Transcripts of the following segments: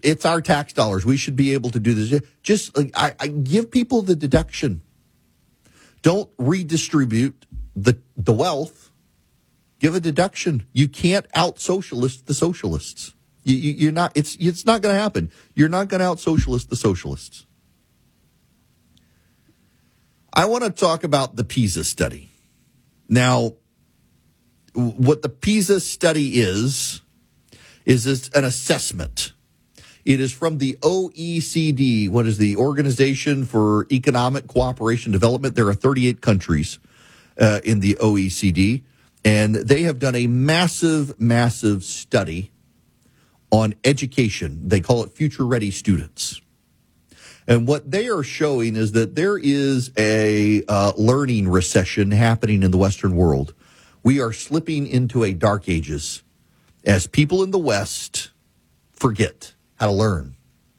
it's our tax dollars. We should be able to do this. Just I give people the deduction. Don't redistribute the wealth. Give a deduction. You can't out-socialist the socialists. You're not. It's not going to happen. You're not going to out-socialist the socialists. I want to talk about the PISA study. Now, what the PISA study is an assessment. It is from the OECD, what is the Organization for Economic Cooperation and Development. There are 38 countries in the OECD, and they have done a massive, massive study on education. They call it Future Ready Students. And what they are showing is that there is a learning recession happening in the Western world. We are slipping into a dark ages as people in the West forget how to learn.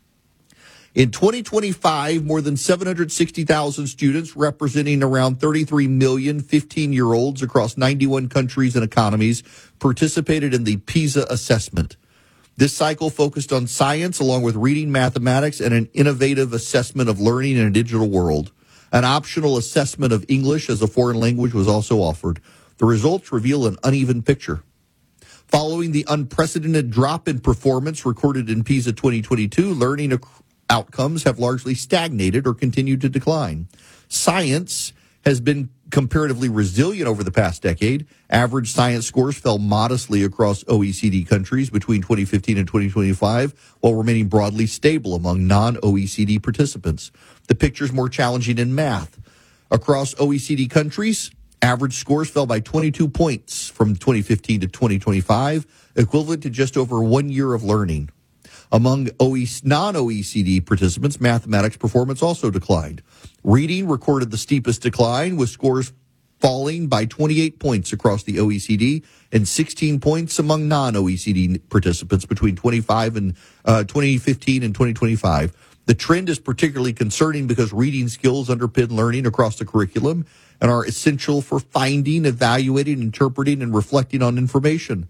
In 2025, more than 760,000 students, representing around 33 million 15-year-olds across 91 countries and economies, participated in the PISA assessment. This cycle focused on science along with reading, mathematics, and an innovative assessment of learning in a digital world. An optional assessment of English as a foreign language was also offered. The results reveal an uneven picture. Following the unprecedented drop in performance recorded in PISA 2022, learning outcomes have largely stagnated or continued to decline. Science has been comparatively resilient over the past decade. Average science scores fell modestly across OECD countries between 2015 and 2025, while remaining broadly stable among non-OECD participants. The picture is more challenging in math. Across OECD countries, average scores fell by 22 points from 2015 to 2025, equivalent to just over 1 year of learning. Among non-OECD participants, mathematics performance also declined. Reading recorded the steepest decline, with scores falling by 28 points across the OECD and 16 points among non-OECD participants between 2015 and 2025. The trend is particularly concerning because reading skills underpin learning across the curriculum and are essential for finding, evaluating, interpreting, and reflecting on information.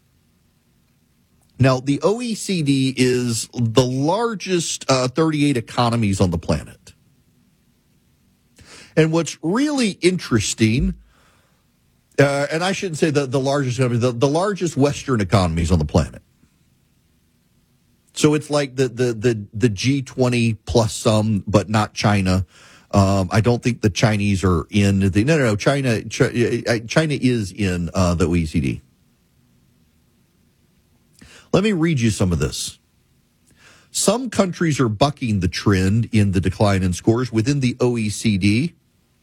Now, the OECD is the largest 38 economies on the planet. And what's really interesting, and I shouldn't say the largest economy, the largest Western economies on the planet. So it's like the G20 plus some, but not China. I don't think the Chinese are in. China is in the OECD. Let me read you some of this. Some countries are bucking the trend in the decline in scores within the OECD.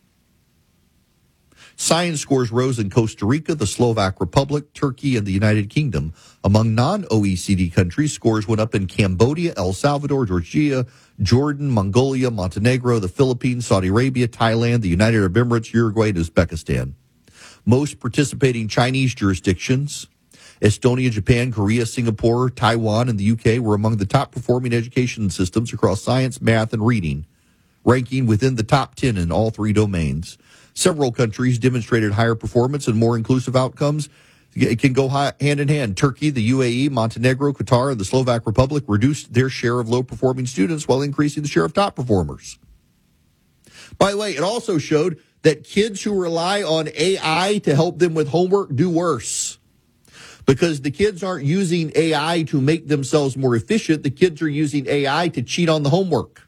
Science scores rose in Costa Rica, the Slovak Republic, Turkey, and the United Kingdom. Among non-OECD countries, scores went up in Cambodia, El Salvador, Georgia, Jordan, Mongolia, Montenegro, the Philippines, Saudi Arabia, Thailand, the United Arab Emirates, Uruguay, and Uzbekistan. Most participating Chinese jurisdictions, Estonia, Japan, Korea, Singapore, Taiwan, and the UK, were among the top performing education systems across science, math, and reading, ranking within the top 10 in all three domains. Several countries demonstrated higher performance and more inclusive outcomes. It can go hand in hand. Turkey, the UAE, Montenegro, Qatar, and the Slovak Republic reduced their share of low-performing students while increasing the share of top performers. By the way, it also showed that kids who rely on AI to help them with homework do worse. Because the kids aren't using AI to make themselves more efficient. The kids are using AI to cheat on the homework.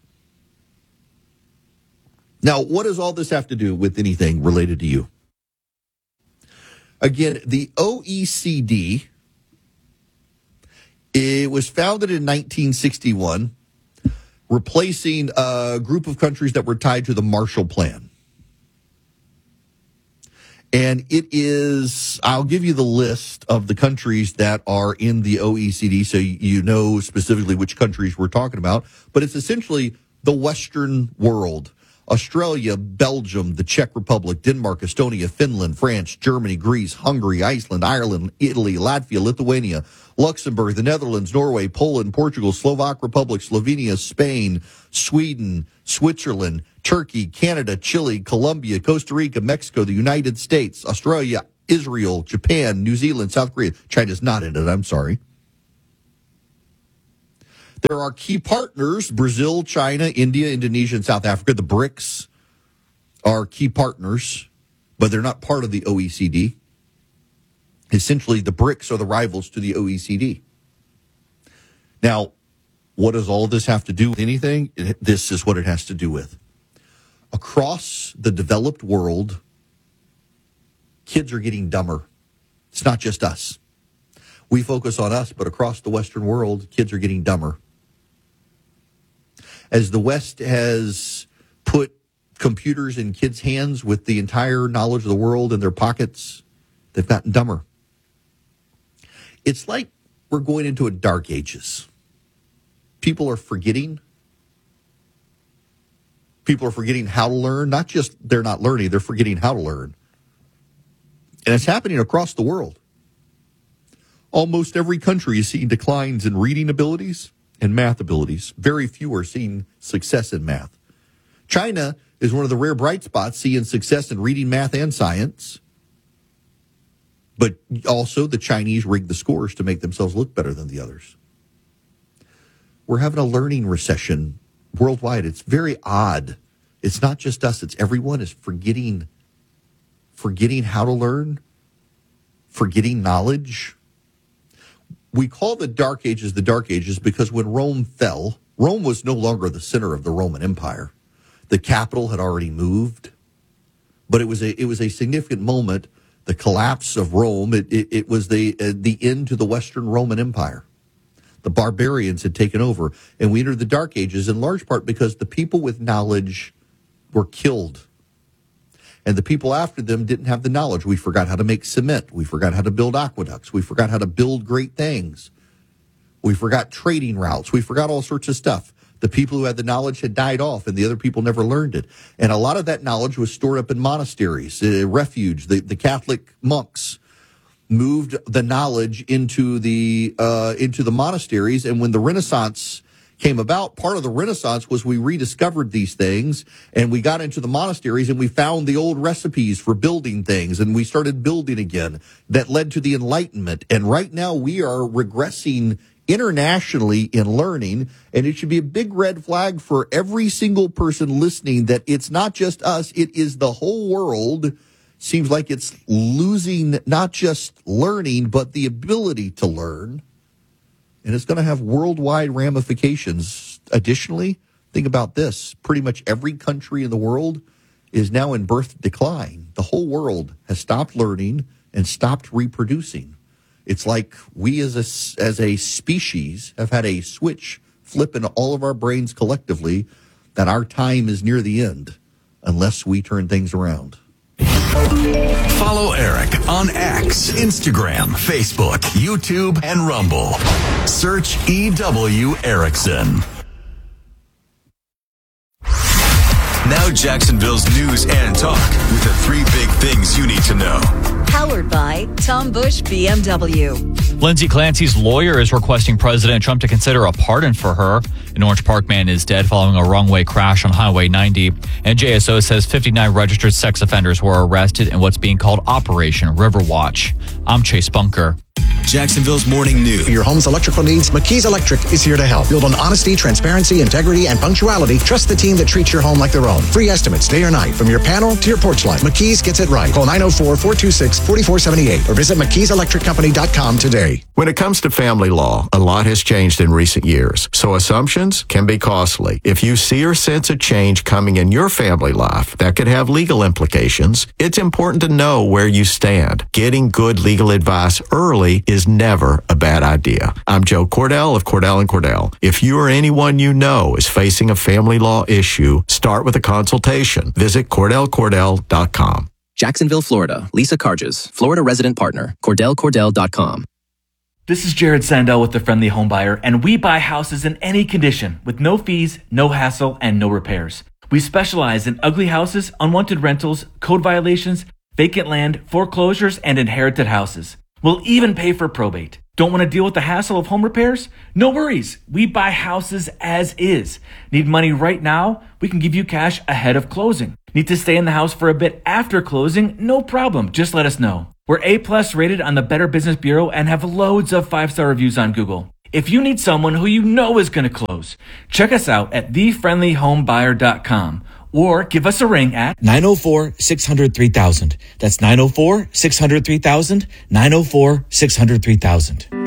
Now, what does all this have to do with anything related to you? Again, the OECD, it was founded in 1961, replacing a group of countries that were tied to the Marshall Plan. And it is, I'll give you the list of the countries that are in the OECD so you know specifically which countries we're talking about. But it's essentially the Western world. Australia, Belgium, the Czech Republic, Denmark, Estonia, Finland, France, Germany, Greece, Hungary, Iceland, Ireland, Italy, Latvia, Lithuania, Luxembourg, the Netherlands, Norway, Poland, Portugal, Slovak Republic, Slovenia, Spain, Sweden, Switzerland, Turkey, Canada, Chile, Colombia, Costa Rica, Mexico, the United States, Australia, Israel, Japan, New Zealand, South Korea. China's not in it, I'm sorry. There are key partners, Brazil, China, India, Indonesia, and South Africa. The BRICS are key partners, but they're not part of the OECD. Essentially, the BRICS are the rivals to the OECD. Now, what does all this have to do with anything? This is what it has to do with. Across the developed world, kids are getting dumber. It's not just us. We focus on us, but across the Western world, kids are getting dumber. As the West has put computers in kids' hands with the entire knowledge of the world in their pockets, they've gotten dumber. It's like we're going into a dark ages. People are forgetting. People are forgetting how to learn. Not just they're not learning, they're forgetting how to learn. And it's happening across the world. Almost every country is seeing declines in reading abilities and math abilities. Very few are seeing success in math. China is one of the rare bright spots seeing success in reading, math, and science. But also the Chinese rig the scores to make themselves look better than the others. We're having a learning recession worldwide. It's very odd. It's not just us. It's everyone is forgetting how to learn, forgetting knowledge. We call the Dark Ages because when Rome fell, Rome was no longer the center of the Roman Empire. The capital had already moved, but it was a significant moment. The collapse of Rome. It was the end to the Western Roman Empire. The barbarians had taken over, and we entered the Dark Ages in large part because the people with knowledge were killed. And the people after them didn't have the knowledge. We forgot how to make cement. We forgot how to build aqueducts. We forgot how to build great things. We forgot trading routes. We forgot all sorts of stuff. The people who had the knowledge had died off, and the other people never learned it. And a lot of that knowledge was stored up in monasteries, refuge. The Catholic monks moved the knowledge into the monasteries. And when the Renaissance came about, part of the Renaissance was we rediscovered these things, and we got into the monasteries and we found the old recipes for building things, and we started building again. That led to the Enlightenment. And right now we are regressing internationally in learning, and it should be a big red flag for every single person listening that it's not just us, it is the whole world. Seems like it's losing not just learning, but the ability to learn. And it's going to have worldwide ramifications. Additionally, think about this. Pretty much every country in the world is now in birth decline. The whole world has stopped learning and stopped reproducing. It's like we as a species have had a switch flip in all of our brains collectively that our time is near the end unless we turn things around. Follow Eric on X, Instagram, Facebook, YouTube, and Rumble. Search EW Erickson. Now Jacksonville's news and talk with the three big things you need to know. Powered by Tom Bush BMW. Lindsay Clancy's lawyer is requesting President Trump to consider a pardon for her. An Orange Park man is dead following a wrong-way crash on Highway 90. And JSO says 59 registered sex offenders were arrested in what's being called Operation Riverwatch. I'm Chase Bunker. Jacksonville's morning news. For your home's electrical needs, McKee's Electric is here to help. Build on honesty, transparency, integrity, and punctuality. Trust the team that treats your home like their own. Free estimates day or night from your panel to your porch light. McKee's gets it right. Call 904-426-4478 or visit McKeesElectricCompany.com today. When it comes to family law, a lot has changed in recent years, so assumptions can be costly. If you see or sense a change coming in your family life that could have legal implications, it's important to know where you stand. Getting good legal advice early is never a bad idea. I'm Joe Cordell of Cordell & Cordell. If you or anyone you know is facing a family law issue, start with a consultation. Visit CordellCordell.com. Jacksonville, Florida. Lisa Carges, Florida resident partner. CordellCordell.com. This is Jared Sandell with The Friendly Home Buyer, and we buy houses in any condition with no fees, no hassle, and no repairs. We specialize in ugly houses, unwanted rentals, code violations, vacant land, foreclosures, and inherited houses. We'll even pay for probate. Don't want to deal with the hassle of home repairs? No worries. We buy houses as is. Need money right now? We can give you cash ahead of closing. Need to stay in the house for a bit after closing? No problem. Just let us know. We're A+ rated on the Better Business Bureau and have loads of 5-star reviews on Google. If you need someone who you know is going to close, check us out at thefriendlyhomebuyer.com or give us a ring at 904-600-3000. That's 904-600-3000, 904-600-3000.